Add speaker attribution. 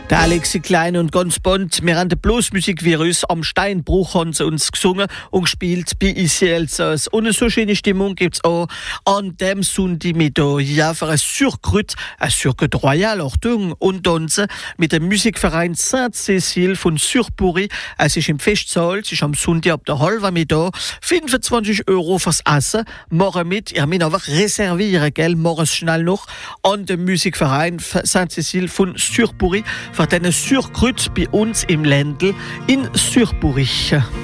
Speaker 1: Der Alexi Klein und ganz bunt, wir haben den Bluesmusikvirus am Steinbruch haben sie uns gesungen und gespielt bei ICLs. Und eine so schöne Stimmung gibt's auch an dem Sonntag mit ja für ein Surkrut Royal Achtung und uns mit dem Musikverein Saint-Cécile von Surpury. Es ist im Festsaal, es ist am Sonntag ab der halben Mittag, 25 € fürs Essen. Morgen mit, ihr müsst einfach reservieren, gell, morgen schnell noch an dem Musikverein Saint-Cécile von Surpury für den Surkrut bei uns im Ländl in Surpury.